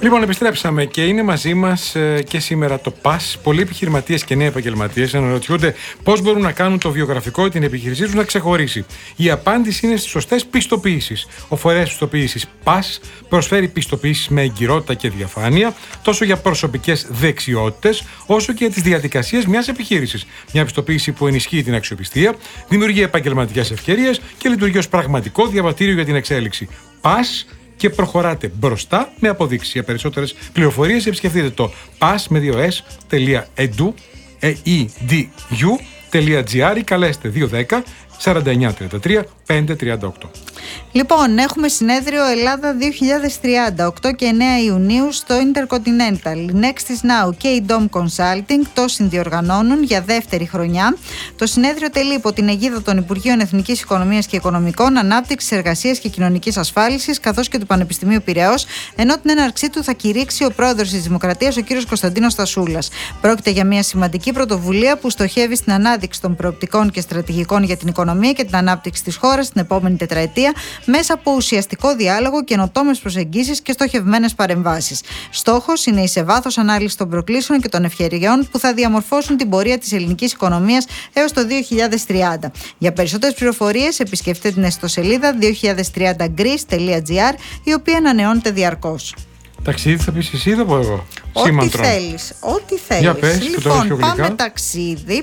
Λοιπόν, επιστρέψαμε και είναι μαζί μας και σήμερα το ΠΑΣ. Πολλοί επιχειρηματίες και νέοι επαγγελματίες αναρωτιούνται πώς μπορούν να κάνουν το βιογραφικό ή την επιχείρησή τους να ξεχωρίσει. Η απάντηση είναι στις σωστές πιστοποιήσεις. Ο φορέας πιστοποίησης ΠΑΣ προσφέρει πιστοποιήσεις με εγκυρότητα και διαφάνεια τόσο για προσωπικές δεξιότητες όσο και για τις διαδικασίες μιας επιχείρησης. Μια πιστοποίηση που ενισχύει την αξιοπιστία, δημιουργεί επαγγελματικές ευκαιρίες και λειτουργεί ως πραγματικό διαβατήριο για την εξέλιξη. ΠΑΣ. Και προχωράτε μπροστά με αποδείξεις. Για περισσότερες πληροφορίες επισκεφτείτε το pas.edu.gr ή καλέστε 210 4933 538. Λοιπόν, έχουμε συνέδριο Ελλάδα 2030, 8 και 9 Ιουνίου στο Intercontinental. Nextis Now και η Dom Consulting το συνδιοργανώνουν για δεύτερη χρονιά. Το συνέδριο τελεί υπό την αιγίδα των Υπουργείων Εθνικής Οικονομίας και Οικονομικών, Ανάπτυξης, Εργασίας και Κοινωνικής Ασφάλισης, καθώς και του Πανεπιστημίου Πειραιώς, ενώ την έναρξή του θα κηρύξει ο πρόεδρος της Δημοκρατίας, ο κ. Κωνσταντίνος Στασούλας. Πρόκειται για μια σημαντική πρωτοβουλία που στοχεύει στην ανάδειξη των προοπτικών και στρατηγικών για την οικονομία και την ανάπτυξη της χώρας την επόμενη τετραετία, μέσα από ουσιαστικό διάλογο, καινοτόμες προσεγγίσεις και στοχευμένες παρεμβάσεις. Στόχος είναι η σε βάθος ανάλυση των προκλήσεων και των ευκαιριών που θα διαμορφώσουν την πορεία της ελληνικής οικονομίας έως το 2030. Για περισσότερες πληροφορίες επισκεφτείτε την ιστοσελίδα 2030greece.gr, η οποία ανανεώνεται διαρκώς. Ταξίδι θα πεις εσύ ή θα πω εγώ? Ό,τι θέλεις. Για πες, λοιπόν, πάμε ταξίδι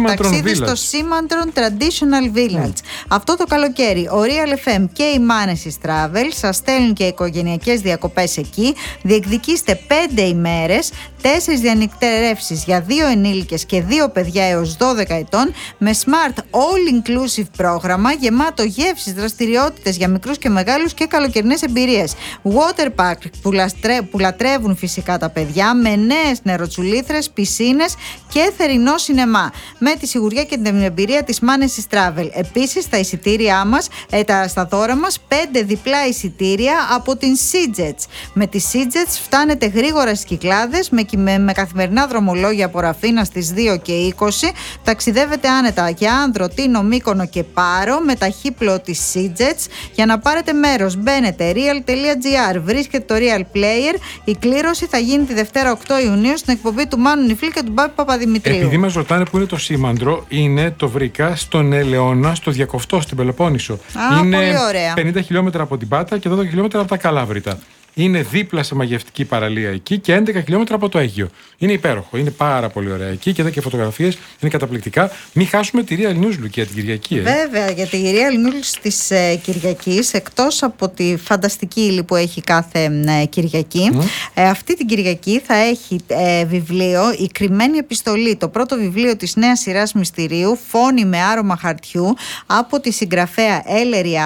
στο Σήμαντρον Traditional Village. Αυτό το καλοκαίρι ο Real FM και η Manesis Travel σας στέλνουν και οικογενειακές διακοπές εκεί. Διεκδικήστε 5 ημέρες, 4 διανυκτερεύσεις για 2 ενήλικες και 2 παιδιά έως 12 ετών, με smart all-inclusive πρόγραμμα γεμάτο γεύσεις, δραστηριότητες για μικρούς και μεγάλους και καλοκαιρινές εμπειρίες. Water park που λατρεύουν φυσικά τα παιδιά, με νέες νεροτσουλήθρες, πισίνες και θερινό σινεμά. Με τη σιγουριά και την εμπειρία της Manesis Travel. Επίσης, στα εισιτήριά μας, στα δώρα μας, 5 διπλά εισιτήρια από την SeaJets. Με τις SeaJets φτάνετε γρήγορα στις Κυκλάδες, με καθημερινά δρομολόγια από Ραφίνα στις 2 και 20. Ταξιδεύετε άνετα για Άνδρο, Τίνο, Μύκονο και Πάρο με ταχύπλο της SeaJets. Για να πάρετε μέρος, μπαίνετε real.gr, βρίσκετε το Real Player. Η κλήρωση θα γίνει τη Δευτέρα 8 Ιουνίου στην εκπομπή του Μάνου Νιφλή και του Μπάπη Παπαδημητρίου. Επειδή μας ρωτάνε που είναι το Σήμαντρο, το βρήκα στον Ελαιώνα, στο Διακοφτό, στην Πελοπόννησο. Είναι πολύ ωραία. 50 χιλιόμετρα από την Πάτα και 12 χιλιόμετρα από τα Καλάβρητα. Είναι δίπλα σε μαγευτική παραλία εκεί και 11 χιλιόμετρα από το Αίγιο. Είναι υπέροχο, είναι πάρα πολύ ωραία εκεί και εδώ και φωτογραφίες είναι καταπληκτικά. Μην χάσουμε τη Real News Λουκία την Κυριακή. Βέβαια, γιατί η Real News της Κυριακής, εκτός από τη φανταστική ύλη που έχει κάθε Κυριακή, αυτή την Κυριακή θα έχει βιβλίο «Η κρυμμένη επιστολή», το πρώτο βιβλίο της νέας σειράς μυστηρίου, φόνοι με άρωμα χαρτιού, από τη συγγραφέα Έλερη